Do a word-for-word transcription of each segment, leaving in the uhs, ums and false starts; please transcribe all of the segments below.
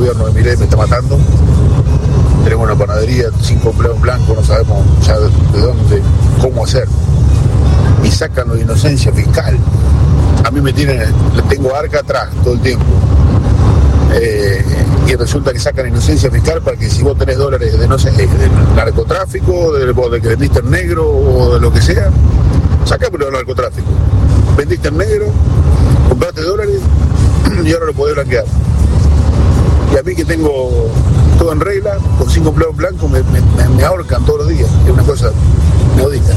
gobierno de Milei me está matando. Tenemos una panadería, cinco empleados blancos, no sabemos ya de, de dónde, cómo hacer. Y sacan la inocencia fiscal. A mí me tienen, le tengo arca atrás todo el tiempo. Eh, y resulta que sacan inocencia fiscal para que si vos tenés dólares de no sé, de narcotráfico, de, de que vendiste en negro o de lo que sea, sacámelo del narcotráfico. Vendiste en negro, compraste dólares y ahora lo podés blanquear. Y a mí que tengo todo en regla, con cinco empleados blancos me, me, me ahorcan todos los días. Es una cosa inaudita.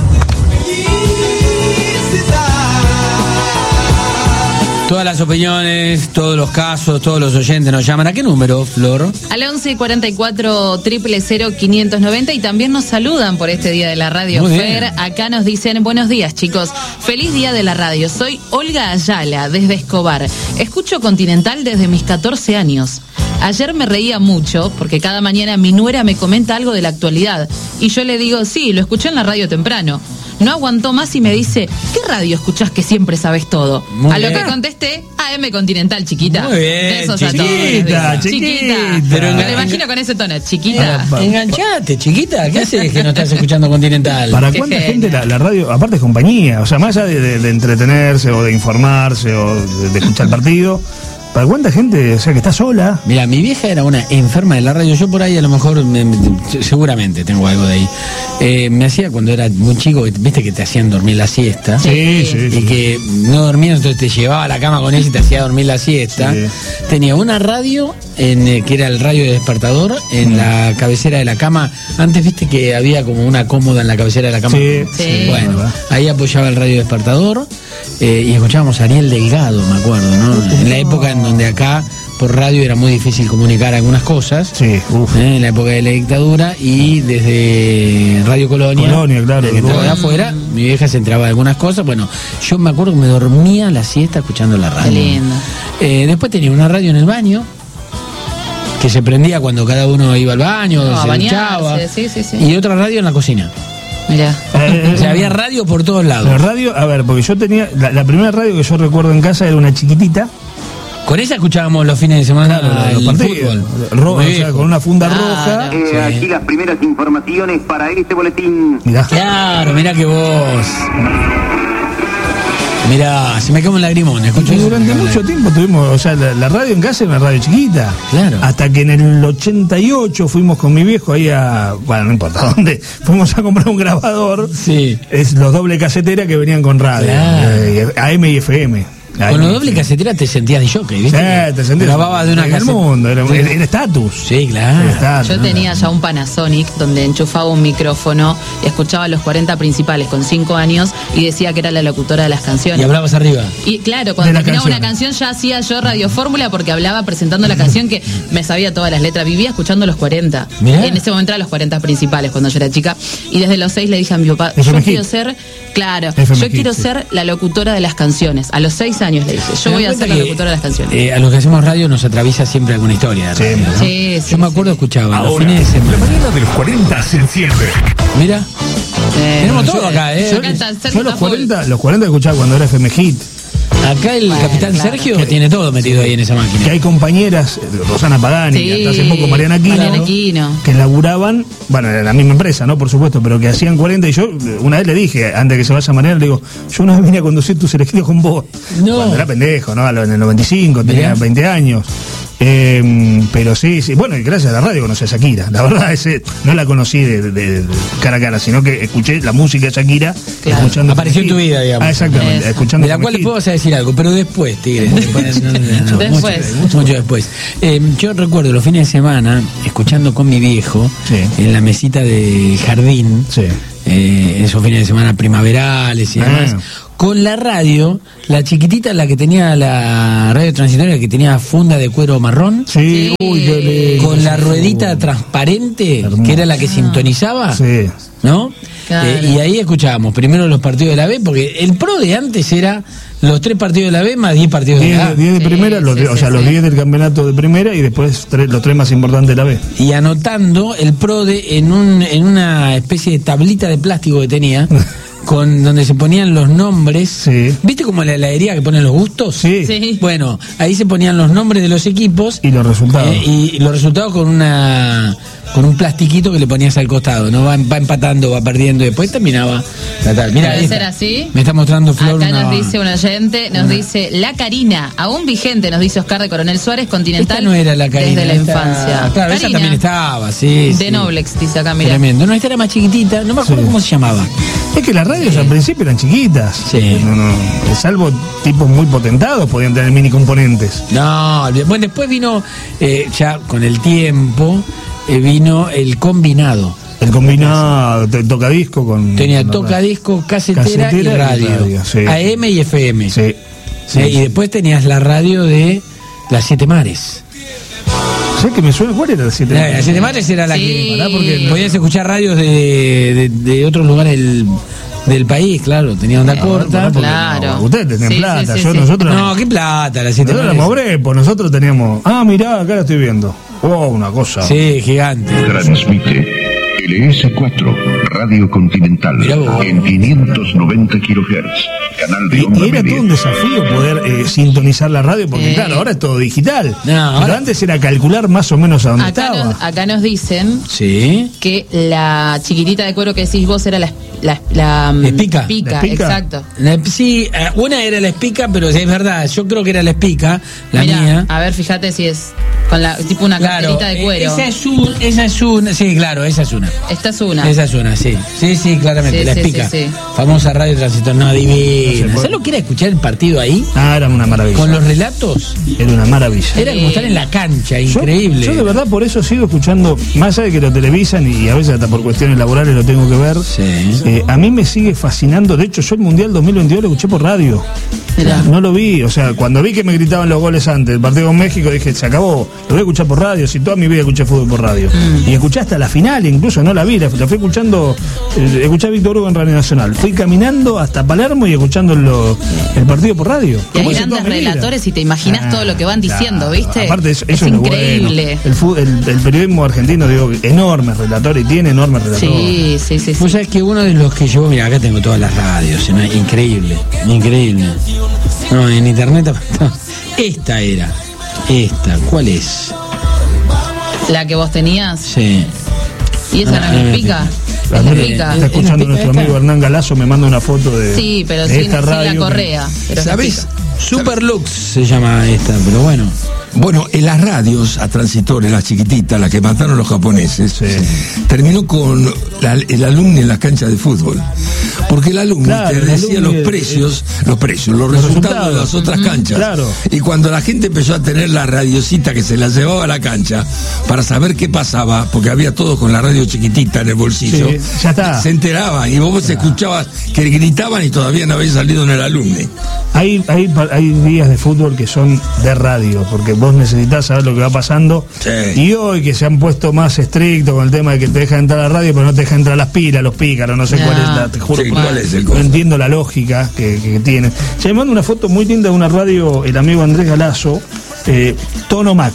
Todas las opiniones, todos los casos, todos los oyentes nos llaman. ¿A qué número, Flor? Al once cuarenta y cuatro, cero cero cero, quinientos noventa, y también nos saludan por este día de la radio. Muy Fer, bien. acá nos dicen, buenos días chicos, feliz día de la radio, soy Olga Ayala desde Escobar, escucho Continental desde mis catorce años. Ayer me reía mucho porque cada mañana mi nuera me comenta algo de la actualidad y yo le digo, sí, lo escuché en la radio temprano. No aguantó más y me dice, ¿qué radio escuchás que siempre sabes todo? Muy a lo bien. que contesté, A M Continental, chiquita. Muy bien, Besos a todos. chiquita, chiquita. Pero Me lo enga- imagino con ese tono, chiquita. Ah, enganchate, chiquita. ¿Qué haces que no estás escuchando Continental? ¿Para Qué cuánta genia. gente la, la radio, aparte es compañía? O sea, más allá de, de- de entretenerse o de informarse o de, de escuchar el partido, ¿para cuánta gente, o sea, que está sola? Mira, mi vieja era una enferma de la radio. Yo por ahí a lo mejor, me- me- seguramente tengo algo de ahí. Eh, me hacía cuando era muy chico, viste que te hacían dormir la siesta. Sí, sí, Y sí. que no dormías, entonces te llevaba a la cama con ella y te hacía dormir la siesta. Sí. Tenía una radio, en, eh, que era el radio de despertador, en la cabecera de la cama. Antes viste que había como una cómoda en la cabecera de la cama. Sí, sí, Bueno, verdad. ahí apoyaba el radio despertador eh, y escuchábamos a Ariel Delgado, me acuerdo, ¿no? En la época en donde acá por radio era muy difícil comunicar algunas cosas. Sí, uf. ¿eh? En la época de la dictadura, y desde Radio Colonia, Colonia, claro, el que entraba de Uruguay. afuera, mi vieja se entraba de algunas cosas. Bueno, yo me acuerdo que me dormía la siesta escuchando la radio. Qué lindo. Eh, después tenía una radio en el baño que se prendía cuando cada uno iba al baño, No, a se bañarse, duchaba, sí, sí, sí. y otra radio en la cocina. Mirá. Eh, O sea, había radio por todos La lados. radio, a ver, porque yo tenía, la, la primera radio que yo recuerdo en casa era una chiquitita, Con esa escuchábamos los fines de semana claro, los el partidos, fútbol. ro- Muy o sea, viejo. con una funda Claro. roja. Eh, Sí. Aquí las primeras informaciones para este boletín. Mirá. Claro, mirá que vos. Mirá, se me cae un lagrimón, escucho Y eso, durante se me cae un mucho tiempo tuvimos, o sea, la, la radio en casa era una radio chiquita. Claro. Hasta que en el ochenta y ocho fuimos con mi viejo ahí a, bueno, no importa dónde, fuimos a comprar un grabador. Sí. Es los doble casetera que venían con radio, Claro. eh, A M y F M. Con los doble casetera te sentías de jockey, ¿viste? Sí, te sentías Grababas de una en el caseta. mundo, era era- era estatus. Sí, claro. Era estatus, Yo ¿no? tenía ya un Panasonic donde enchufaba un micrófono y escuchaba los cuarenta principales con cinco años y decía que era la locutora de las canciones. Y hablabas arriba. Y claro, De cuando la terminaba una canción. canción ya hacía yo Radio Fórmula porque hablaba presentando la canción que me sabía todas las letras. Vivía escuchando los cuarenta. Mirá. En ese momento eran los cuarenta principales cuando yo era chica. Y desde los seis le dije a mi papá, F M yo Hit. quiero ser, claro, F M yo Hit, quiero sí. ser la locutora de las canciones. A los seis años le dije, yo voy a ser la locutora de las canciones. Eh, a los que hacemos radio nos atraviesa siempre alguna historia de radio, Siempre. ¿no? Sí, sí, Yo me sí. acuerdo, escuchaba los Ahora, fines de la semana. mañana de los cuarenta se enciende. Mira, Eh, tenemos yo- todo acá, ¿eh? yo canta- Yo los a full. cuarenta, los cuarenta escuchaba cuando era F M Hit. acá el Bueno, capitán claro. Sergio tiene todo metido ahí en esa máquina. Que hay compañeras, eh, Rosana Pagani, Sí, y hasta hace poco Mariana Aquino, Mariana Aquino. que laburaban, bueno, en la misma empresa, ¿no? Por supuesto, pero que hacían cuarenta, y yo eh, una vez le dije, antes de que se vaya Mariana, le digo, yo una vez vine a conducir tus elegidos con vos. No. Cuando era pendejo, ¿no? En el noventa y cinco, tenía Mirá. veinte años. Eh, pero sí, sí, bueno, y gracias a la radio conocí a Shakira. La verdad, ese, no la conocí de, de- de cara a cara, sino que escuché la música de Shakira. Claro. Escuchando Apareció en tu F M Hit. vida, digamos. Ah, exactamente, Eso. escuchando De la F M cual Hit. después vas a decir algo, pero después, Tigre. Después, no, no, no, Después. Mucho, mucho después. Eh, yo recuerdo los fines de semana, escuchando con mi viejo, Sí. en la mesita de jardín, Sí. eh, esos fines de semana primaverales y Ah. demás, con la radio, la chiquitita, la que tenía la radio transitoria, que tenía funda de cuero marrón, Sí, Sí. uy, qué lindo. con la ruedita transparente, Hermoso. que era la que sintonizaba. Sí. ¿No? Claro. Eh, y ahí escuchábamos primero los partidos de la B, porque el pro de antes era los tres partidos de la B más diez partidos de la A. diez de Sí, primera, los sí, de- o sí, sea, los sí. diez del campeonato de primera y después tres- los tres más importantes de la B. Y anotando el pro de en, un, en una especie de tablita de plástico que tenía, con donde se ponían los nombres. Sí. ¿Viste como la heladería que ponen los gustos? Sí. Sí. Bueno, ahí se ponían los nombres de los equipos Y los resultados. eh, y los resultados con una con un plastiquito que le ponías al costado, no va, va empatando, va perdiendo y después terminaba la tal. Mira, ¿Puede ahí ser está. así? Me está mostrando Flor Acá una- nos dice un oyente, nos dice La Karina, aún vigente, nos dice Oscar de Coronel Suárez, Continental. Esta no era la Karina. Desde la esta- infancia. Claro, esa Karina, también estaba, sí. De sí. Noblex, dice acá, mira. Tremendo. No, esta era más chiquitita, no me acuerdo Sí. cómo se llamaba. Es que las radios al principio eran chiquitas. Sí. No, no, salvo tipos muy potentados podían tener mini componentes. No, olvidé. Bueno, después vino, eh, ya con el tiempo, eh, vino el combinado. El combinado, te- tocadisco con. Tenía con- tocadisco, casetera, Casetera y y radio. radio, sí. A M y F M. Sí. sí. Eh, y después tenías la radio de las Siete Mares. ¿Sabes que me suena? ¿Cuál era el siete? La, las Siete Mares era la Sí. que. ¿verdad? Porque podías escuchar radios de, de, de otros lugares del, del país, claro. Tenía onda corta. Porque Claro. no, ustedes tenían Sí, plata, sí, sí, yo sí. nosotros. No, qué plata, las Siete Nosotros Mares. éramos brepos, nosotros teníamos. Ah, mirá, acá la estoy viendo. Oh, una cosa. Sí, gigante. Transmite L S cuatro, Radio Continental, Mirá vos. en quinientos noventa kilohertz, canal de Y, onda y era media. todo un desafío poder eh, sintonizar la radio, porque Eh. claro, ahora es todo digital. No, Pero ahora- antes era calcular más o menos a dónde Acá estaba. nos, acá nos dicen Sí. que la chiquitita de cuero que decís vos era la, la, la mm, Espica. pica, ¿La espica? exacto. La- sí, eh, una era la espica, pero es verdad, yo creo que era la espica, la Mirá, mía. a ver, fíjate si es con la tipo una Claro, carterita de eh, cuero. esa es, un- esa es una, sí, claro, esa es una. Esta es una. Esa es una, sí. Sí, sí, claramente, Sí, la sí, espica. sí, sí. Famosa radio transitor, no, No divina. se puede. ¿Sabes lo que era escuchar el partido ahí? Ah, era una maravilla. Con los relatos. Era una maravilla. Era como estar en la cancha, Yo- increíble. Yo, de verdad por eso sigo escuchando, más allá de que lo televisan y a veces hasta por cuestiones laborales lo tengo que ver. Sí. eh, a mí me sigue fascinando. De hecho, yo el Mundial dos mil veintidós lo escuché por radio. Mirá. No lo vi, o sea, cuando vi que me gritaban los goles antes del partido con México, dije, se acabó, lo voy a escuchar por radio, si toda mi vida escuché fútbol por radio. Mm. Y escuché hasta la final, incluso no la vi, la, la fui escuchando, eh, escuché a Víctor Hugo en Radio Nacional. Fui caminando hasta Palermo y escuchando lo- el partido por radio. Y hay Como hice toda grandes mi vida. relatores y te imaginas Ah, todo lo que van diciendo, claro. ¿viste? Aparte, eso, es eso es lo increíble. bueno. El, fu- el- el periodismo argentino, digo, enormes relatores y tiene enormes relatores. Sí, sí, sí, sí. Vos sabés que uno de los que llevó, mira, acá tengo todas las radios, ¿no? Increíble, increíble. No, en internet. no. Esta era, esta, ¿cuál es? La que vos tenías. Sí. Y esa Ah, no ah, me pica. La Es la gente pica. está escuchando ¿Es la nuestro pica amigo esta? Hernán Galazo, me manda una foto de, Sí, pero de sin, esta sin radio. la que- correa. Pero es la ¿Sabés? pica. Superlux se llama esta, pero bueno. Bueno, en las radios a transitores, las chiquititas, las que mataron los japoneses, Sí. terminó con la- el alumno en las canchas de fútbol. Porque el alumno Claro, te el decía alumni, los eh, precios, los precios, los, los resultados, resultados. de las otras canchas. claro. Y cuando la gente empezó a tener la radiocita que se la llevaba a la cancha para saber qué pasaba, porque había todo con la radio chiquitita en el bolsillo, Sí, ya está. se enteraban y vos escuchabas que gritaban y todavía no había salido en el alumni. Hay, hay, pa- hay días de fútbol que son de radio, porque vos necesitas saber lo que va pasando. Sí. Y hoy que se han puesto más estrictos con el tema de que te dejan entrar a la radio, pero no te dejan entrar las pilas, los pícaros, no sé Ah. cuál es la, te juro Sí, que ¿cuál es el no cosa? entiendo la lógica que, que tiene. Se me manda una foto muy linda de una radio, el amigo Andrés Galazo, eh, Tono Mac.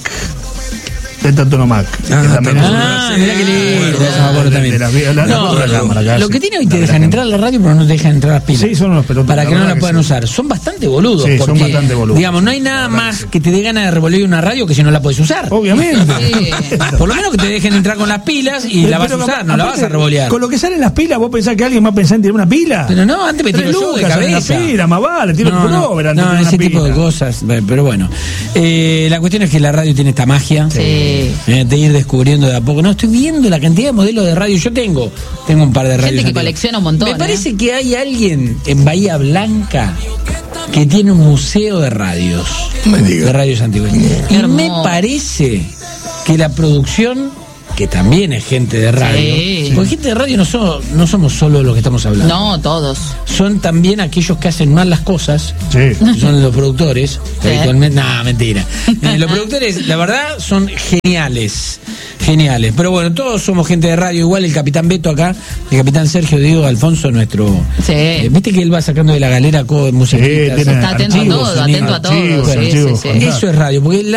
Esta Tono Mac. Ah, que también Tono es- Mac. Ah, mirá qué lindo. Bueno, esa me acuerdo de- también. de las- la- la- No, la cámara acá, lo sí. que tiene hoy te La dejan verdad entrar a la radio, pero no te dejan entrar las pilas. Sí, son unos pelotas, Para la que no verdad la que puedan sí. usar. Son bastante boludos. Sí, son porque, bastante boludos. Digamos, no hay nada más que te dé ganas de revolver una radio que si no la puedes usar. Obviamente. Sí. Por lo menos que te dejen entrar con las pilas y la vas a Pero usar, capaz- no la vas aparte, a revolear. Con lo que salen las pilas, vos pensás que alguien va a pensar en tirar una pila. Pero no, antes me tiro Tres yo de lucas salen las cabeza. pilas, más vale, tiro No, el no, pullover antes no, de una ese tipo pila. de cosas. eh, Pero bueno, Eh, la cuestión es que la radio tiene esta magia Sí. eh, de ir descubriendo de a poco. No, estoy viendo la cantidad de modelos de radio. Yo tengo, tengo un par de radios. Gente que antiguas. colecciona un montón, Me ¿eh? parece que hay alguien en Bahía Blanca que tiene un museo de radios. No me digas. De radios antiguas. Qué Y me hermoso. parece que la producción, que también es gente de radio, Sí. porque gente de radio no, so- no somos solo los que estamos hablando. No, todos. Son también aquellos que hacen mal las cosas. Sí. Son los productores. Sí. Habitualmente, no, mentira. Eh, los productores, la verdad, son geniales. Geniales. Pero bueno, todos somos gente de radio. Igual el capitán Beto acá, el capitán Sergio Diego Alfonso, nuestro. Sí. eh, Viste que él va sacando de la galera co- musiquitas. tiene Está atento a archivos, todo, atento a todo. archivos, Sí, archivos, sí, sí. Eso es radio. Porque